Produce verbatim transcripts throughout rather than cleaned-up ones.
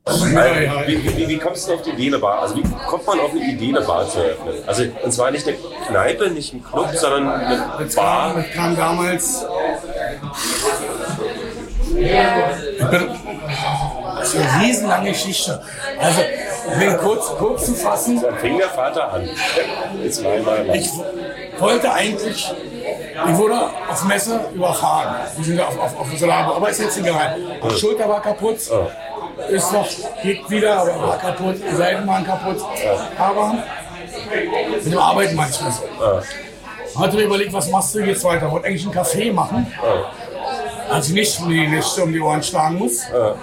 Wie, wie, wie kommst du auf die Idee, eine Bar? Also wie kommt man auf eine Idee, eine Bar zu eröffnen? Also und zwar nicht eine Kneipe, nicht ein Club, sondern eine Das Bar. kam, das kam damals. Ich bin, das ist eine riesenlange Geschichte. Also, um den kurz, kurz zu fassen. Dann fing der Vater an. Jetzt mal, mal, mal. Ich wollte eigentlich, ich wurde auf Messe überfahren. Wir sind auf, auf, auf Solar, aber ist jetzt egal. Die Schulter war kaputt, ist noch, geht wieder, aber war kaputt, die Seiten waren kaputt. Aber mit dem Arbeiten manchmal so. Hatte mir überlegt, was machst du jetzt weiter? Ich wollte eigentlich einen Café machen, als ich nicht um die Nächte um die Ohren schlagen muss.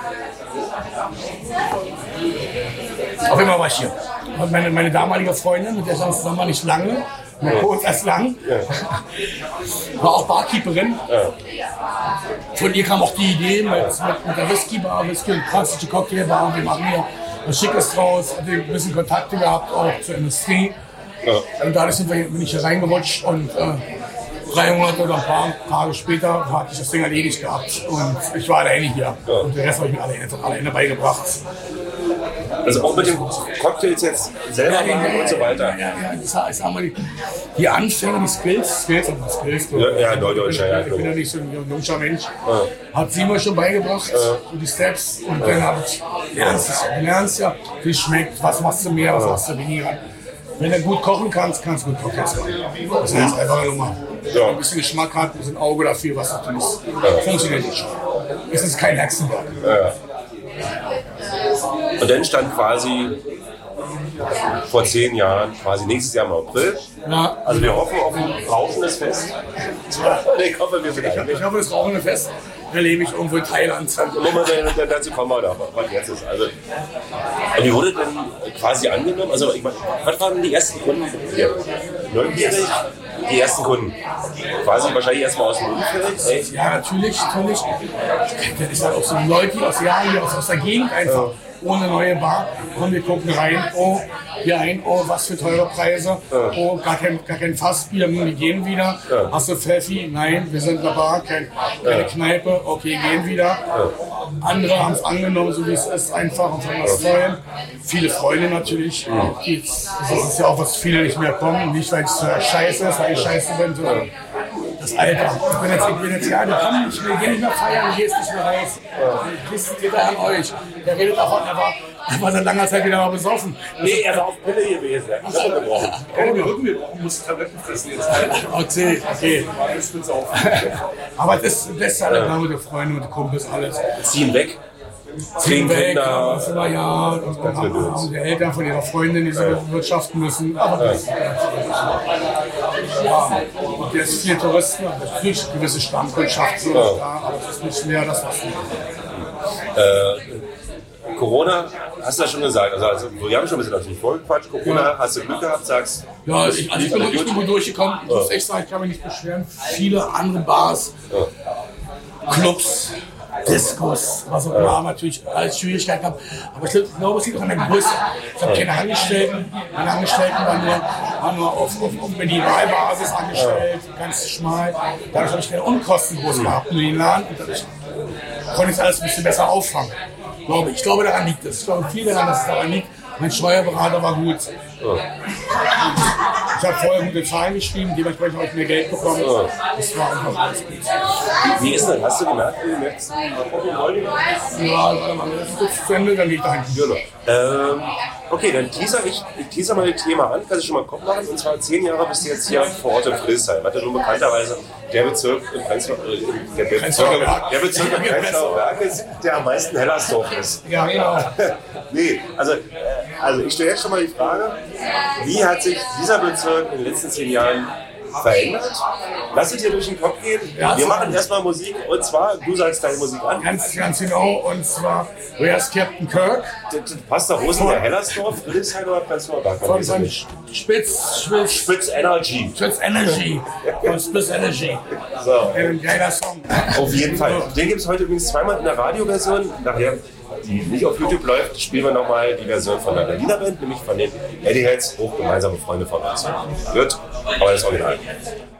Auf jeden Fall war ich hier. Und meine, meine damalige Freundin, mit der stand zusammen war nicht lange, nur kurz erst lang, war auch Barkeeperin. Von ihr kam auch die Idee mit, mit, mit der Whisky-Bar, Whisky und klassische Cocktailbar. Wir machen hier was Schickes draus, hatte ein bisschen Kontakte gehabt auch zur Industrie. Und dadurch sind wir, bin ich hier reingerutscht und äh, drei Monate oder ein paar Tage später hatte ich das Ding erledigt gehabt. Und ich war alleine hier. Und den Rest habe ich mir alleine, alleine beigebracht. Also auch mit den Cocktails jetzt selber machen und so weiter. Ja, ja, ja. Ich sag mal, die, die Anfänge, die Skills, Skills und Skills. Ja, ja, Neudeutsch, ja, Ich bin ja nicht so ein junger Mensch. Ja. Hat sie mir schon beigebracht, ja. So die Steps. Und ja. Dann habe ich, lernst es, du lernst ja, wie es schmeckt, was machst du mehr, was ja. Machst du weniger. Wenn du gut kochen kannst, kannst du gut Cocktails machen. Das ist einfach eine Nummer. Wenn ja. Ein bisschen Geschmack hat, ein bisschen Auge dafür, was du tust. Ja. Funktioniert nicht schon. Es ist kein Hexenwerk. Ja. Und dann stand quasi vor zehn Jahren, quasi nächstes Jahr im April. Ja. Also wir hoffen auf ein rauschendes Fest. Ich hoffe, wir sind ich, ich hoffe, das rauchende Fest erlebe ich irgendwo in Thailand. Dazu kommen wir da, was jetzt ist. Also, und wie wurde denn quasi angenommen? Also, ich meine, was waren die ersten Kunden hier? Neugierig? Die ersten Kunden. Quasi wahrscheinlich erstmal aus dem Umfeld. Ja, natürlich, natürlich. Das ist halt auch so Leute, die aus Jahren hier aus, aus der Gegend einfach. Ohne neue Bar, komm, wir gucken rein, oh, hier ein, oh, was für teure Preise, oh, gar kein, gar kein Fassbier, wir gehen wieder, hast du Pfeffi? Nein, wir sind eine Bar, kein, keine Kneipe, okay, gehen wieder. Andere haben es angenommen, so wie es ist, einfach und sagen das Neue. Viele Freunde natürlich, geht's. Das ist ja auch, was viele nicht mehr kommen, nicht weil es scheiße ist, weil ich scheiße bin, sondern das Alter. Ich bin jetzt, ich bin jetzt ja, wir kommen, ich will nicht mehr feiern, ich gehe jetzt nicht mehr raus. Kissen geht an euch. Der redet davon, er war, er war seit langer Zeit wieder mal besoffen. Nee, er war auf Pille gewesen. Er hat Pille gebrochen. Keine Rücken gebrochen, musste Tabletten fressen jetzt. Okay, okay. Aber das ist ja alle mit den Freunden, mit den Kumpels, alles. Ziehen weg. Ziehen weg, aber ja, und dann haben die Eltern von ihrer Freundin, die sie bewirtschaften müssen. Aber das, ja, und jetzt viele Touristen, natürlich eine gewisse Stammkundschaft, so, ja. Da, aber es ist nicht mehr das, was äh, Corona, hast du ja schon gesagt, also, also wir haben schon ein bisschen natürlich vorgequatscht. Corona, ja. Hast du Glück gehabt, sagst ja, ich, also ich, bin, ich bin gut durchgekommen. Ich muss echt sagen, ich kann mich nicht beschweren. Viele andere Bars, ja. Clubs, Diskos, was auch immer, natürlich als Schwierigkeiten gehabt. Aber ich glaube, es liegt auch an der Größe. Ich habe keine Angestellten. Meine Angestellten waren nur, waren nur auf, auf, auf Minimalbasis angestellt, ganz schmal. Dadurch habe ich keine Unkosten groß gehabt in den Laden. Und dadurch konnte ich alles ein bisschen besser auffangen. Glaube ich. Ich glaube, daran liegt es. Ich glaube viel daran, dass es daran liegt. Mein Steuerberater war gut. Ja. Ich habe vorher gute Zahlen geschrieben, dementsprechend habe ich mehr Geld bekommen. Ja. Das war einfach alles gut. Wie ist das? Hast du gemerkt, wie du merkst? Ja, warte mal, das ist kurz zu Ende, dann gehe ich dahin. Ähm, okay, dann teaser ich, ich teaser mal das Thema an, kannst du schon mal einen Kopf machen. Und zwar zehn Jahre bist du jetzt hier vor Ort in Friedrichshain. Was ja nun bekannterweise der Bezirk in Prenzlauer äh, der Bezirk, der Bezirk in Prenzlauer Berg ist, der am meisten Hellersdorf ist. Ja, genau. Nee, also, äh, also ich stelle jetzt schon mal die Frage, wie hat sich dieser Bezirk in den letzten zehn Jahren verändert? Lass es dir durch den Kopf gehen. Ja, wir machen erstmal Musik und zwar, du sagst deine Musik an. Ganz, ganz genau, und zwar Where's Captain Kirk? Das, das passt da Rosen der Hellersdorf, Friedrichshain oder Prenzlauer Berg? Von, von Spitz, Spitz, Spitz Energy. Spitz Energy. Von Spitz Energy. So. Ein geiler Song. Auf jeden Fall. Den gibt es heute übrigens zweimal in der Radioversion. Nachher, die nicht auf YouTube läuft, spielen wir nochmal die Version von der Berliner Band, nämlich von den Eddie Heads, hoch gemeinsame Freunde von uns. Gut, aber das Original.